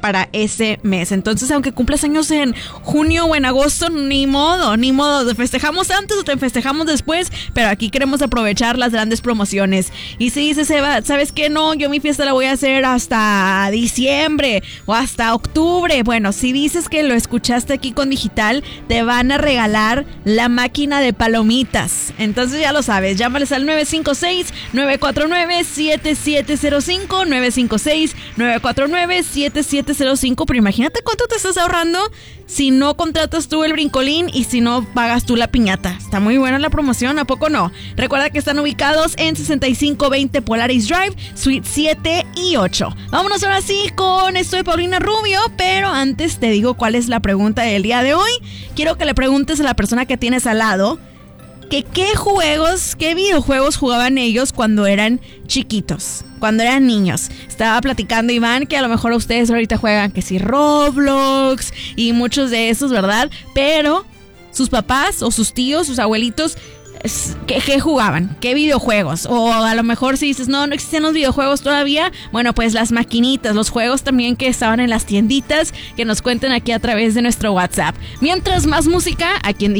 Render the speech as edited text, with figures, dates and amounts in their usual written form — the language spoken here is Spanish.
para ese mes. Entonces, aunque cumplas años en junio o en agosto, ni modo, te festejamos antes o te festejamos después, pero aquí queremos aprovechar las grandes promociones. Y si dices, Eva, ¿sabes qué? No, yo mi fiesta la voy a hacer hasta diciembre o hasta octubre. Bueno, si dices que lo escuchaste aquí con Digital, te van a regalar la máquina de palomitas. Entonces ya lo sabes, llámales al 956-949-7705, 956-949-7705. Pero imagínate cuánto te estás ahorrando si no contratas tú el brincolín y si no pagas tú la piñata. Está muy buena la promoción, ¿a poco no? Recuerda que están ubicados en 6520 Polaris Drive, Suite 7 y 8. Vámonos ahora sí con Esto de Paulina Rubio, pero antes te digo cuál es la pregunta del día de hoy. Quiero que le preguntes a la persona que tienes al lado que qué videojuegos jugaban ellos cuando eran chiquitos, cuando eran niños. Estaba platicando Iván que a lo mejor ustedes ahorita juegan que sí Roblox y muchos de esos, ¿verdad? Pero sus papás o sus tíos, sus abuelitos, ¿qué jugaban? ¿Qué videojuegos? O a lo mejor si dices, no existían los videojuegos todavía, bueno, pues las maquinitas, los juegos también que estaban en las tienditas, que nos cuenten aquí a través de nuestro WhatsApp. Mientras más música, aquí en